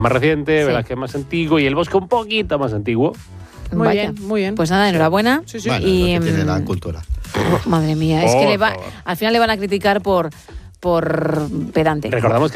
más reciente, Sí. Velázquez más antiguo y El Bosque un poquito más antiguo. Muy Vaya. bien, muy bien. Pues nada, enhorabuena. Sí, sí. Bueno, Y, lo que tiene la cultura. madre mía, es Por que favor. al final le van a criticar por pedante. Recordamos que